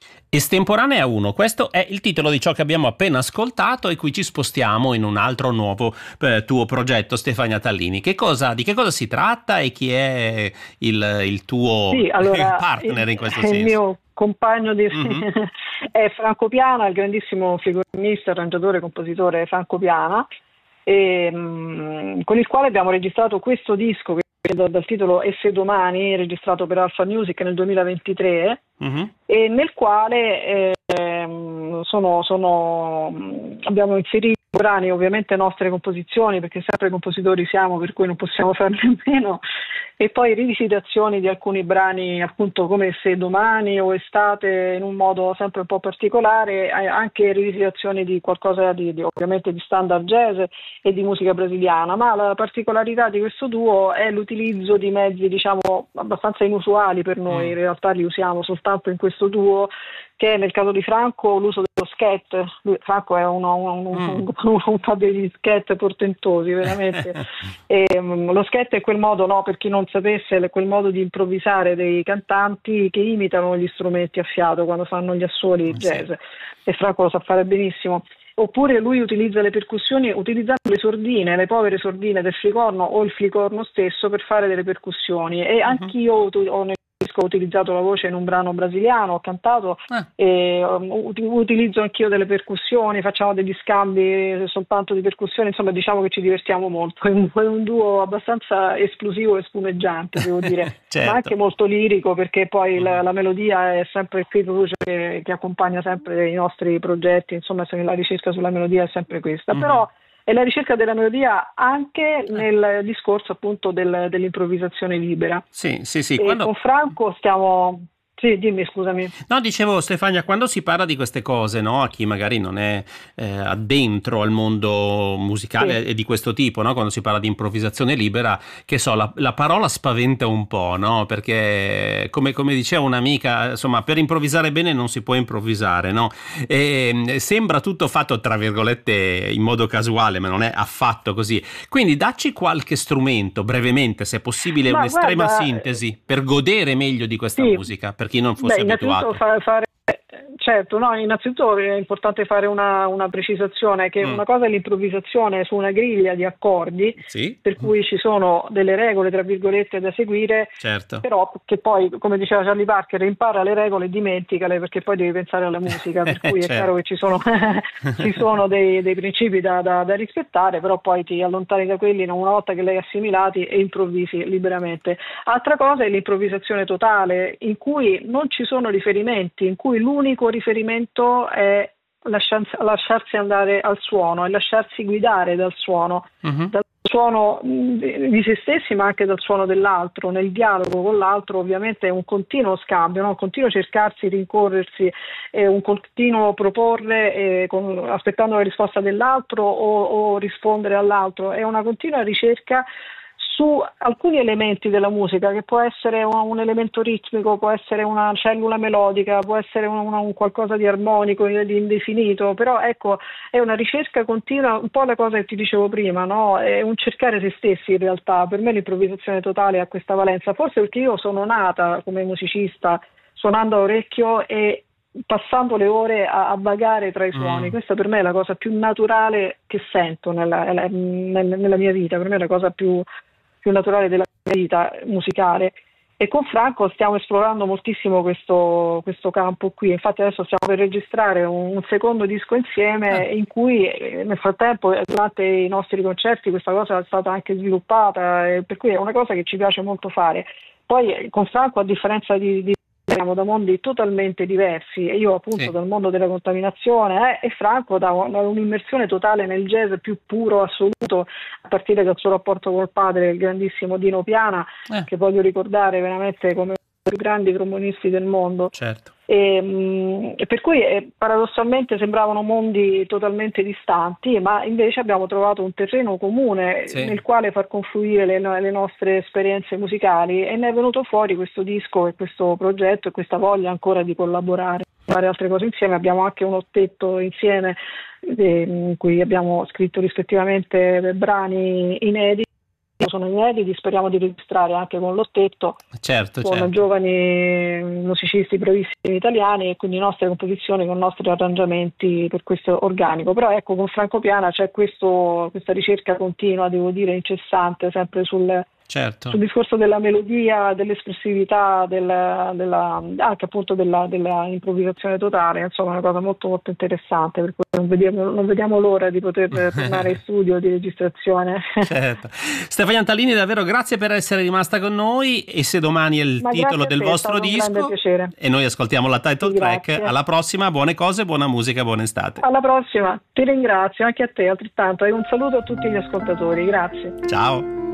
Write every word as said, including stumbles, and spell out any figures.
Estemporanea uno, questo è il titolo di ciò che abbiamo appena ascoltato e qui ci spostiamo in un altro nuovo eh, tuo progetto, Stefania Tallini. Che cosa, di che cosa si tratta e chi è il, il tuo Sì, allora, partner il, in questo il senso? mio compagno di Mhm. è Franco Piana, il grandissimo figurinista, arrangiatore, compositore Franco Piana, e, mh, con il quale abbiamo registrato questo disco che è dal, dal titolo E se domani, registrato per Alpha Music nel duemilaventitré, Mhm. e nel quale ehm, sono, sono, mh, abbiamo inserito brani, ovviamente nostre composizioni, perché sempre compositori siamo, per cui non possiamo farne a meno, e poi rivisitazioni di alcuni brani, appunto come Se domani o Estate, in un modo sempre un po' particolare, eh, anche rivisitazioni di qualcosa di, di ovviamente di standard jazz e di musica brasiliana, ma la particolarità di questo duo è l'utilizzo di mezzi, diciamo, abbastanza inusuali per noi. In Mm. realtà li usiamo soltanto in questo duo, che nel caso di Franco l'uso dello scat. Lui- Franco è uno, un, un, Mm. un, un po' degli scat portentosi, veramente. E, um, lo scat è quel modo, no, per chi non sapesse, è quel modo di improvvisare dei cantanti che imitano gli strumenti a fiato quando fanno gli assoli Sì. jazz, e Franco lo sa fare benissimo. Oppure lui utilizza le percussioni utilizzando le sordine, le povere sordine del flicorno o il flicorno stesso per fare delle percussioni. E Mhm. anch'io ho, ho nel disco ho utilizzato la voce in un brano brasiliano, ho cantato, Ah. e um, ut- utilizzo anch'io delle percussioni, facciamo degli scambi soltanto di percussioni, insomma diciamo che ci divertiamo molto. È un, è un duo abbastanza esplosivo e spumeggiante, devo dire, ma Certo. anche molto lirico, perché poi la, Mhm. la melodia è sempre il fil rouge che, che accompagna sempre i nostri progetti, insomma se la ricerca sulla melodia è sempre questa, Mhm. però è la ricerca della melodia anche Ah. nel discorso appunto del- dell'improvvisazione libera. Sì, sì, sì. E Quando, con Franco stiamo... Sì, dimmi, scusami. No, dicevo Stefania, quando si parla di queste cose, no, a chi magari non è eh, addentro al mondo Sì. musicale e di questo tipo, no, quando si parla di improvvisazione libera, che so, la, la parola spaventa un po', no, perché come, come diceva un'amica, insomma, per improvvisare bene non si può improvvisare, no, e mm, sembra tutto fatto, tra virgolette, in modo casuale, ma non è affatto così. Quindi dacci qualche strumento, brevemente, se è possibile, Ma un'estrema guarda, sintesi, per godere meglio di questa sì, musica, per chi non fosse beh, innanzitutto abituato. fa- fare, certo, no, innanzitutto è importante fare una, una precisazione, che Mm. una cosa è l'improvvisazione su una griglia di accordi, Sì, per cui ci sono delle regole, tra virgolette, da seguire, certo. però che poi, come diceva Charlie Parker, impara le regole e dimenticale, perché poi devi pensare alla musica, per cui è chiaro Certo. che ci sono, ci sono dei, dei principi da, da- da rispettare, però poi ti allontani da quelli una volta che li hai assimilati e improvvisi liberamente. Altra cosa è l'improvvisazione totale, in cui non ci sono riferimenti, in cui l'unico riferimento è lasciarsi, lasciarsi andare al suono e lasciarsi guidare dal suono, Mhm. dal suono mh, di se stessi, ma anche dal suono dell'altro. Nel dialogo con l'altro ovviamente è un continuo scambio, no? Un continuo cercarsi, rincorrersi, eh, un continuo proporre, eh, con- aspettando la risposta dell'altro o, o rispondere all'altro. È una continua ricerca su alcuni elementi della musica, che può essere un, un elemento ritmico, può essere una cellula melodica, può essere un, un- un qualcosa di armonico, di indefinito, però ecco, è una ricerca continua, un po' la cosa che ti dicevo prima, no? È un cercare se stessi in realtà. Per me l'improvvisazione totale ha questa valenza, forse perché io sono nata come musicista suonando a orecchio e passando le ore a, a vagare tra i suoni. Mm. Questa per me è la cosa più naturale che sento nella, nella- nella- nella mia vita, per me è la cosa più più naturale della mia vita musicale. E con Franco stiamo esplorando moltissimo questo, questo campo qui. Infatti adesso stiamo per registrare un, un secondo disco insieme, Ah. in cui eh, nel frattempo, eh, durante i nostri concerti, questa cosa è stata anche sviluppata, e per cui è una cosa che ci piace molto fare. Poi eh, con Franco, a differenza di, di veniamo da mondi totalmente diversi, e io appunto Sì. dal mondo della contaminazione, eh, e Franco da, un- da un'immersione totale nel jazz più puro, assoluto, a partire dal suo rapporto col padre, il grandissimo Dino Piana, Eh, che voglio ricordare veramente come uno dei più grandi trombonisti del mondo. certo. E, mh, e per cui eh, paradossalmente sembravano mondi totalmente distanti, ma invece abbiamo trovato un terreno comune Sì. nel quale far confluire le, no- le nostre esperienze musicali, e ne è venuto fuori questo disco e questo progetto e questa voglia ancora di collaborare, fare altre cose insieme. Abbiamo anche un ottetto insieme, eh, in cui abbiamo scritto rispettivamente brani inediti sono inediti, speriamo di registrare anche con l'ottetto, certo, con certo. giovani musicisti bravissimi italiani, e quindi nostre composizioni con nostri arrangiamenti per questo organico. Però ecco, con Franco Piana c'è questo, questa ricerca continua, devo dire incessante, sempre sul, certo. sul discorso della melodia, dell'espressività, della, della, anche appunto della, della improvvisazione totale. Insomma, è una cosa molto molto interessante, per cui non vediamo, non vediamo l'ora di poter tornare in studio di registrazione. Certo. Stefania Antalini, davvero grazie per essere rimasta con noi, e se domani è il Ma titolo del te, vostro è stato un grande disco piacere. e noi ascoltiamo la title Sì, track, grazie. alla prossima, buone cose, buona musica, buona estate. Alla prossima, ti ringrazio, anche a te altrettanto, e un saluto a tutti gli ascoltatori, grazie. Ciao.